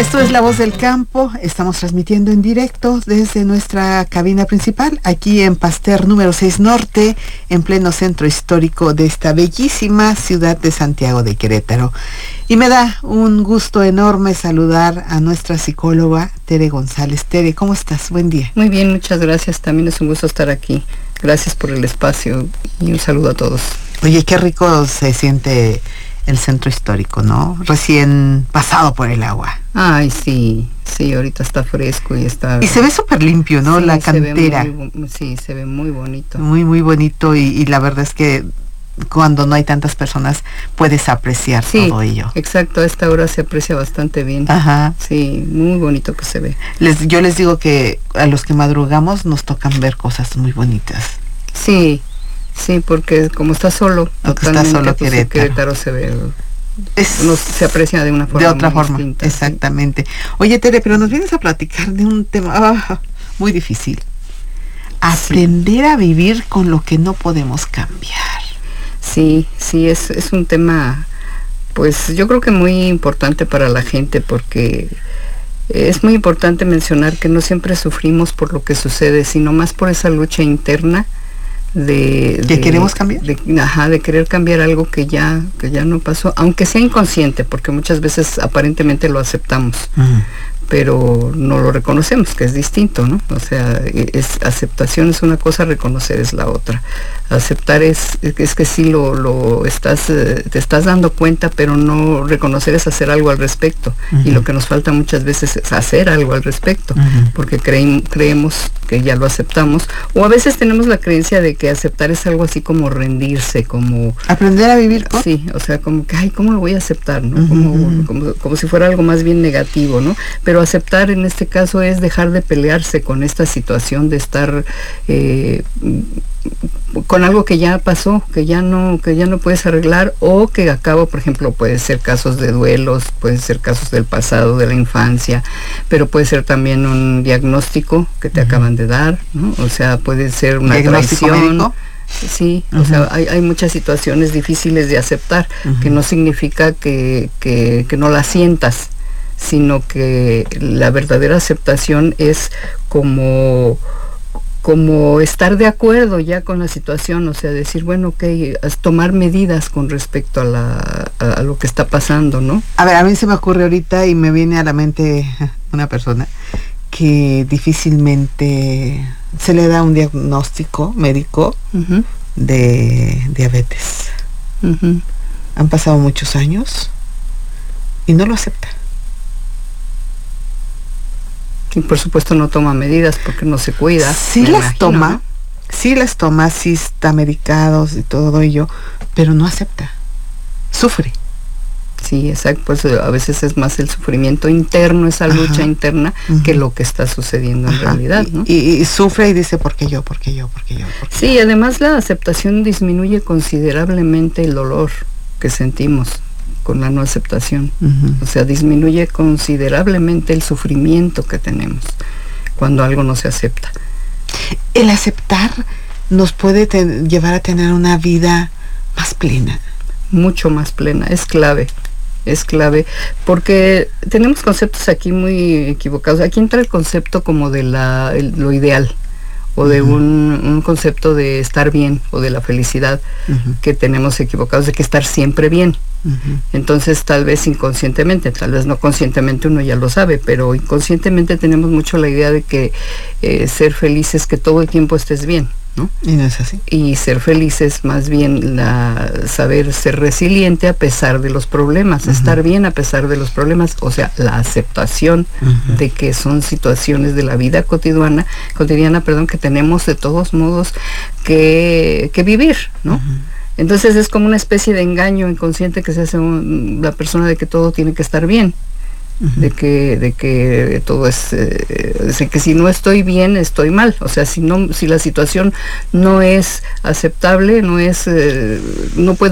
Esto es La Voz del Campo. Estamos transmitiendo en directo desde nuestra cabina principal, aquí en Pasteur número 6 Norte, en pleno centro histórico de esta bellísima ciudad de Santiago de Querétaro. Y me da un gusto enorme saludar a nuestra psicóloga, Tere González. Tere, ¿cómo estás? Buen día. Muy bien, muchas gracias. También es un gusto estar aquí. Gracias por el espacio y un saludo a todos. Oye, qué rico se siente el centro histórico, ¿no? Recién pasado por el agua. Ay, sí, ahorita está fresco y está... Y se ve súper limpio, ¿no? Sí, la cantera. Se ve muy bonito. Muy, muy bonito y la verdad es que cuando no hay tantas personas puedes apreciar todo ello. Exacto, a esta hora se aprecia bastante bien. Ajá. Sí, muy bonito que se ve. Yo les digo que a los que madrugamos nos tocan ver cosas muy bonitas. Sí, porque como está solo, Querétaro. Querétaro se ve... se aprecia de una forma de otra muy forma, distinta, exactamente. Sí. Oye, Tere, pero nos vienes a platicar de un tema muy difícil. Aprender a vivir con lo que no podemos cambiar. Sí, es un tema, pues yo creo que muy importante para la gente, porque es muy importante mencionar que no siempre sufrimos por lo que sucede, sino más por esa lucha interna de queremos cambiar, de querer cambiar algo que ya no pasó, aunque sea inconsciente, porque muchas veces aparentemente lo aceptamos, pero no lo reconocemos, que es distinto, ¿no? O sea, aceptación es una cosa, reconocer es la otra. Aceptar es que sí te estás dando cuenta, pero no reconocer es hacer algo al respecto. Y lo que nos falta muchas veces es hacer algo al respecto, porque creemos que ya lo aceptamos, o a veces tenemos la creencia de que aceptar es algo así como rendirse, como... Aprender a vivir con... Sí, o sea, como que, ¿cómo lo voy a aceptar, no? Como si fuera algo más bien negativo, ¿no? Pero aceptar en este caso es dejar de pelearse con esta situación de estar con algo que ya pasó, que ya no puedes arreglar, o que acaba, por ejemplo, puede ser casos de duelos, pueden ser casos del pasado, de la infancia, pero puede ser también un diagnóstico que te acaban de dar, ¿no? O sea, puede ser una traición. ¿Médico? Sí, o sea, hay muchas situaciones difíciles de aceptar, que no significa que no las sientas, sino que la verdadera aceptación es como estar de acuerdo ya con la situación, o sea, decir, bueno, ok, tomar medidas con respecto a lo que está pasando, ¿no? A ver, a mí se me ocurre ahorita y me viene a la mente una persona que difícilmente se le da un diagnóstico médico de diabetes. Han pasado muchos años y no lo acepta. Y por supuesto no toma medidas porque no se cuida. Sí las toma, sí está medicado y todo ello, pero no acepta, sufre. Sí, exacto, pues a veces es más el sufrimiento interno, esa lucha interna, que lo que está sucediendo en realidad, ¿no? Y sufre y dice, ¿por qué yo? Sí, además la aceptación disminuye considerablemente el dolor que sentimos con la no aceptación. O sea, disminuye considerablemente el sufrimiento que tenemos cuando algo no se acepta. El aceptar nos puede llevar a tener una vida más plena. Mucho más plena, es clave, porque tenemos conceptos aquí muy equivocados. Aquí entra el concepto como de lo ideal, o de un concepto de estar bien, o de la felicidad, que tenemos equivocados, de que estar siempre bien. Entonces tal vez inconscientemente, tal vez no conscientemente, uno ya lo sabe, pero inconscientemente tenemos mucho la idea de que ser feliz es que todo el tiempo estés bien, ¿no? Y no es así. Y ser feliz es más bien saber ser resiliente a pesar de los problemas, estar bien a pesar de los problemas, o sea, la aceptación de que son situaciones de la vida cotidiana, que tenemos de todos modos que vivir, ¿no? Entonces es como una especie de engaño inconsciente que se hace la persona de que todo tiene que estar bien, de que todo es, de que si no estoy bien estoy mal, o sea, si la situación no es aceptable, no puedo